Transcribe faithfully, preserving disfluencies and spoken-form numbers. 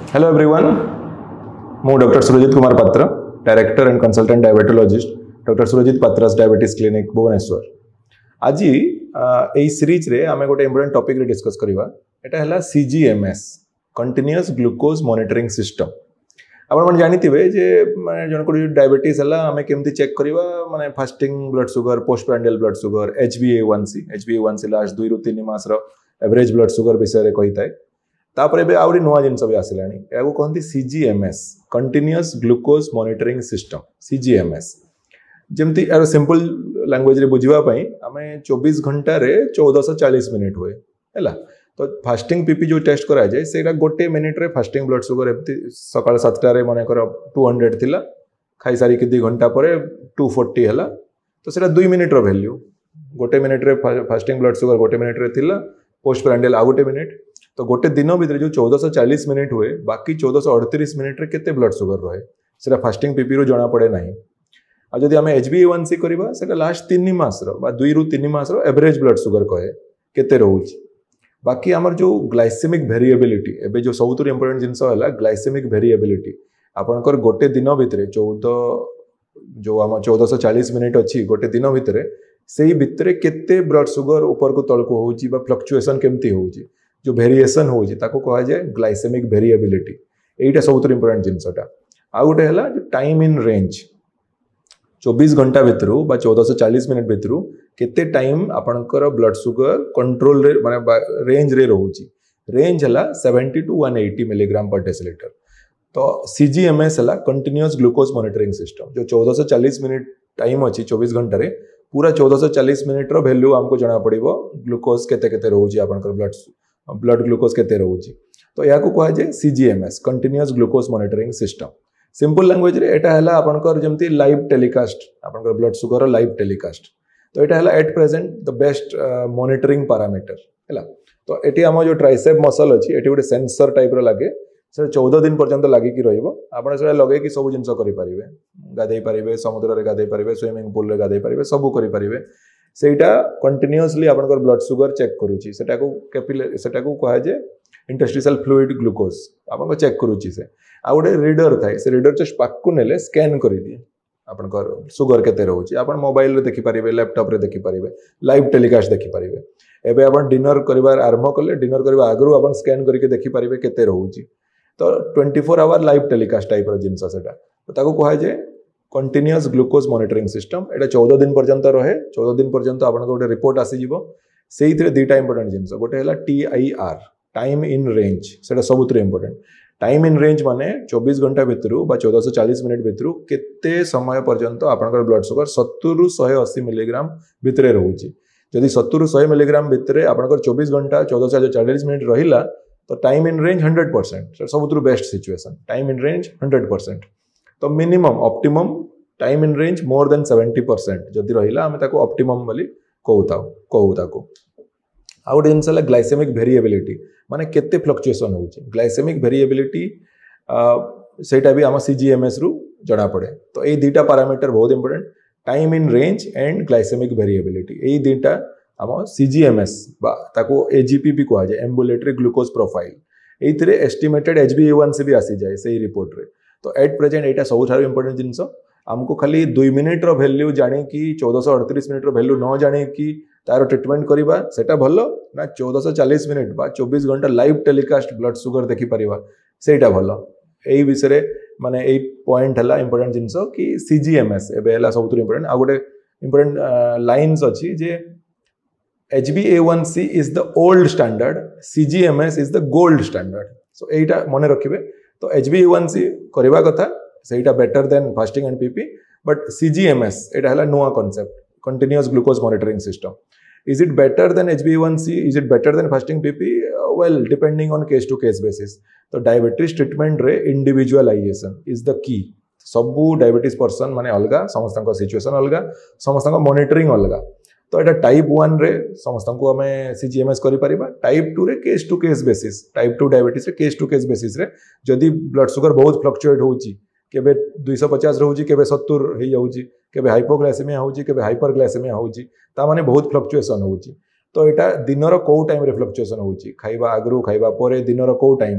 Hello everyone, मु doctor Surjit Kumar पात्र, director and consultant diabetologist doctor Surjit पात्रास diabetes clinic Bhubaneswar. आज यही सीरीज रे आमे गोटे इंपोर्टेंट टॉपिक रे डिस्कस करबा। एटा हला सीजीएमएस, कंटीन्यूअस ग्लूकोज मॉनिटरिंग सिस्टम। आपण मन जानिथिबे जे माने जन को डायबिटीज हला आमे केमती चेक करबा, माने fasting blood sugar, post prandial blood sugar, H B ए वन सी एच बी ए वन सी लास्ट दुई रु तीन मास रो एवरेज ब्लड शुगर विषय रे कहि थाए। तापर एबे आउरी नुआ जिनस भी आसिलानी, याको कहंती सीजीएमएस, कंटीन्यूअस ग्लूकोज मॉनिटरिंग सिस्टम सीजीएमएस। जेमती यार सिंपल लैंग्वेज रे बुझिबा पई आमे चौबीस घंटा रे चौदह सौ चालीस मिनिट हुए हैला। तो फास्टिंग पीपी जो टेस्ट करा जाए सेटा गोटे मिनिट रे फास्टिंग ब्लड शुगर एमती सकाळ सात टा रे माने कर दो सौ थिला, खाई सारी के दो घंटा परे दो सौ चालीस हैला। तो सेटा दो मिनिट रो वैल्यू, गोटे मिनिट रे फास्टिंग ब्लड शुगर गोटे मिनिट रे थिला, पोस्ट प्रांडियल आ गोटे मिनिट। तो गोटे दिन भितर जो चौदह सौ चालीस मिनिट हुए, बाकी चौदह सौ अड़तीस मिनिट रे केते ब्लड शुगर रहे सेटा फास्टिंग पीपी रो जणा पड़े नाही। आ जदि आमे एच बी ए वन सी करबा सेटा लास्ट तीन मास रो बा दुई रु तीन मास रो एवरेज ब्लड शुगर कहे केते रहउची। बाकी हमर जो ग्लाइसेमिक वेरिएबिलिटी, एबे जो सबुतु इंपोर्टेंट जिंस होला ग्लाइसेमिक वेरिएबिलिटी। आपनकर गोटे दिन भितर चौदह जो हम चौदह सौ चालीस मिनिट अछि गोटे दिन भितर, सेही भितर केते ब्लड शुगर ऊपर को तळ को होउची बा फ्लक्चुएशन केमती होउची, जो वेरिएशन होउची ताको कहा जाय ग्लाइसेमिक वेरिएबिलिटी। एटा सबुतु इंपोर्टेंट जिंसटा। आ गोटे हला जो टाइम इन रेंज, चौबीस घंटा भितर बा चौदह सौ चालीस मिनिट भितर केते टाइम आपनकर ब्लड शुगर कंट्रोल रे माने रेंज रे रहउची। रेंज हला सत्तर टू एक सौ अस्सी मिलीग्राम पर डेसिलीटर। तो सीजीएमएस हला कंटीन्यूअस ग्लूकोज मॉनिटरिंग सिस्टम, जो चौदह सौ चालीस मिनिट टाइम अछि चौबीस घंटा रे, पूरा चौदह सौ चालीस मिनिट रो वैल्यू हमको जणा पड़िबो ग्लूकोज केते केते रहउची, आपनकर ब्लड ब्लड ग्लूकोज केते रहउची। तो याको कहा जाय सीजीएमएस, continuous glucose monitoring system. Simple language रे एटा हला आपनकर जेमती लाइव टेलीकास्ट, आपनकर ब्लड शुगर लाइव टेलीकास्ट। तो एटा हला at present the best monitoring parameter हैला। तो एटी हम जो ट्राइसेप मसल अछि एटी गोटे सेंसर टाइप रो लागे, से चौदह दिन पर्यंत लागि कि रहइबो। आपण से लगे कि सब जिंस करि परिबे, गाधै परिबे, समुद्र रे गाधै परिबे, स्विमिंग पूल रे गाधै परिबे, सब करि परिबे। सेटा कंटीन्यूअसली आपनकर ब्लड शुगर चेक करूची। सेटा को कैपिलरी, सेटा को कहा जे इंटरस्टिशियल फ्लूइड ग्लूकोज आपन चेक करूची। से आ गोटे रीडर थाए, से रीडर जस्ट पाकु नेले स्कैन करि दिए आपनकर शुगर केते रहउची। आपन मोबाइल रे देखि परिबे, लैपटॉप रे देखि परिबे, लाइव टेलीकास्ट देखि परिबे। एबे आपन डिनर करिवार आरंभ कले, डिनर करबा आगरु आपन स्कैन करके देखि परिबे केते रहउची। तो चौबीस आवर लाइव टेलीकास्ट टाइप रो जिंस सेटा। तो ताको कहा जे कंटीन्यूअस ग्लूकोज मॉनिटरिंग सिस्टम। एटा चौदह दिन पर्यंत रहे। चौदह दिन पर्यंत आपन गोटे रिपोर्ट आसी जिवो। सेइथरे दुईटा इंपोर्टेंट जिंस, गोटे हला T I R, time in range. सेटा सबुतरे इंपोर्टेंट। टाइम इन रेंज माने चौबीस घंटा भितर बा चौदह सौ चालीस मिनिट भितर केते समय पर्यंत आपनकर ब्लड शुगर सत्तर रु एक सौ अस्सी मिलीग्राम भितरे रहउची। जदि सत्तर रु सौ मिलीग्राम भितरे आपनकर चौबीस घंटा चौदह सौ चालीस मिनिट रहिला, तो time in range hundred percent सबुतु best situation. Time in range hundred percent. तो minimum optimum time in range more than seventy percent जदि रहिला आमे ताको ऑप्टिमम बोली कहूताउ कहू ताको। आ गोटे जिनस हला ग्लाइसेमिक वेरिएबिलिटी, माने केते फ्लक्चुएशन होउची। ग्लाइसेमिक वेरिएबिलिटी सेटा भी आम सीजीएमएस रु जणा पड़े। तो ए दुईटा पैरामीटर बहुत important, time in range and glycaemic variability. ए दुईटा आम सीजीएमएस बा ताको एजीपी भी कहा जाए, ambulatory glucose profile. एइथिरे estimated H B ए वन सी भी आसी जाए सही रिपोर्ट रे। तो एट प्रेजेंट एटा सबुठारु इंपोर्टेंट जिनस। हमको खाली दुई मिनिट रो वैल्यू जाने कि चौदह सौ अड़तीस मिनिट रो वैल्यू न जाने कि तार ट्रीटमेंट करिबा सेटा भलो ना, चौदह सौ चालीस मिनिट बा चौबीस घंटा लाइव टेलीकास्ट ब्लड शुगर देखि परिबा सेटा भलो। एई विषय माने एई पॉइंट हला इंपोर्टेंट जिनस कि सीजीएमएस एबे हला सबुतु इंपोर्टेंट। आ गोटे इंपोर्टेंट लाइन्स अछि जे H B A one C is the old standard, सीजीएमएस is the gold standard. सो एटा मने रखिबे। तो एच बी ए वन सी करबा कथा, सेटा better than fasting and PP. But सीजीएमएस एटा हला नुआ concept, continuous glucose monitoring system. Is it better than H b A one C? Is it better than fasting P P? Uh, well, depending on case to case basis. तो diabetes treatment रे individualisation is the key. सबू diabetes person माने अलगा, समस्त situation अलगा, समस्त monitoring अलगा। तो एटा टाइप वन रे समस्त को हमें सीजीएमएस करि परिबा। टाइप टू रे case to case basis, type two diabetes रे केस टू केस बेसिस रे जदि ब्लड शुगर बहुत फ्लक्चुएट होउची, केबे दो सौ पचास रहउची, केबे सत्तर हे जाउची, केबे हाइपोग्लाइसेमिया होउची, केबे हाइपरग्लाइसेमिया होउची, ता माने बहुत फ्लक्चुएशन होउची। तो एटा दिनर को टाइम रे फ्लक्चुएशन होउची, खाइबा आगरु खाइबा परे दिनर को टाइम